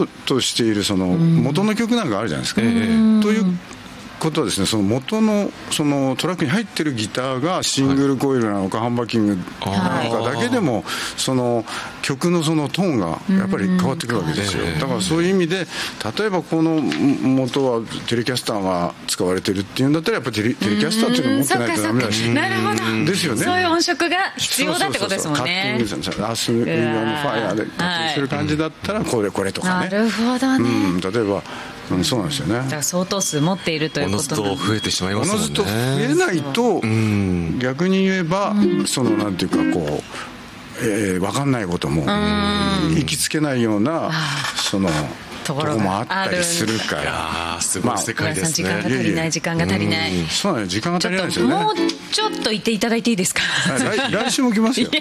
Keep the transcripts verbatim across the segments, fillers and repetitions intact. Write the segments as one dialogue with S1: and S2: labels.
S1: うとしているその元の曲なんかあるじゃないですか、うん、ということはですね、その元のそのトラックに入ってるギターがシングルコイルなのか、はい、ハンバーキングなのかだけでもその曲のそのトーンがやっぱり変わってくるわけですよ。だからそういう意味で、例えばこの元はテレキャスターが使われてるっていうんだったら、やっぱりテレ、テレキャスターっていうのを持ってないとダメだし、
S2: なるほど
S1: ですよね。
S2: そういう音色が必要だってことですもんね。
S1: そうそうそう、カッティング、ラス・イン・ファイアでカッティングする感じだったらこれこれとかね。
S2: なるほどね、
S1: うん、例えばうん、そうなんですよね。
S2: だから相当数持っているということ
S3: おのずと増えてしまいますもんね。
S1: おのずと増えないと、うん、逆に言えば、うん、そのなんていうかこう、えー、分かんないことも行きつけないようなそのところもあったりするから、いや
S3: すごい世界ですね。
S2: 時間が足りない時間が足りない。
S1: そうなんです、時間が足りないですよね。
S2: もうちょっといていただいていいですか。
S1: 来, 来週も来ますよ。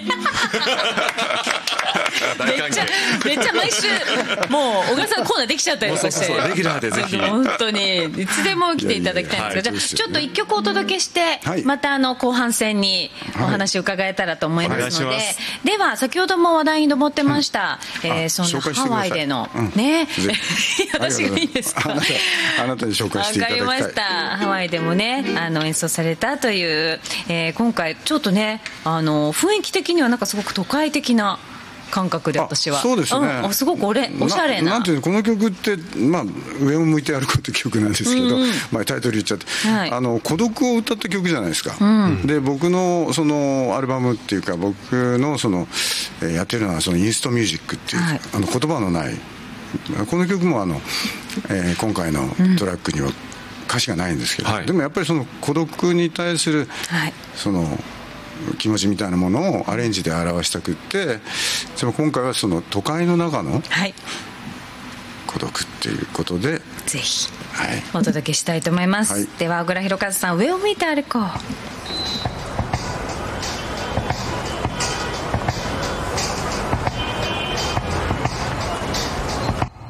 S2: めっちゃめっちゃ毎週もう小川さんコーナーできちゃったりとかして、
S3: そうそうそう、レギュラーでぜひ
S2: 本当にいつでも来ていただきたいんですけど、じゃあちょっと一曲お届けして、はい、またあの後半戦にお話を伺えたらと思いますので、はい、では先ほども話題に上ってました、うん、えー、そのハワイでの、うん、ね私がいいですか。
S1: あなた、あなたに紹介していただきたい。
S2: わかりました。ハワイでもねあの演奏されたという、えー、今回ちょっとねあの雰囲気的にはなんかすごく都会的な感覚で、私は
S1: そうですね、
S2: うん、すごくおれおしゃれ な,
S1: な, なんていうの、この曲って、まあ、上を向いて歩こうという曲なんですけど、うんまあ、タイトル言っちゃって、はい、あの孤独を歌った曲じゃないですか、うん、で僕のそのアルバムっていうか、僕のその、えー、やってるのはそのインストミュージックっていう、はい、あの言葉のないこの曲もあの、えー、今回のトラックには歌詞がないんですけど、うん、でもやっぱりその孤独に対する、はい、その気持ちみたいなものをアレンジで表したくって、でも今回はその都会の中の孤独っていうことで、はい、
S2: ぜひお届けしたいと思います、はい、では小倉弘和さん、上を向いて歩こう。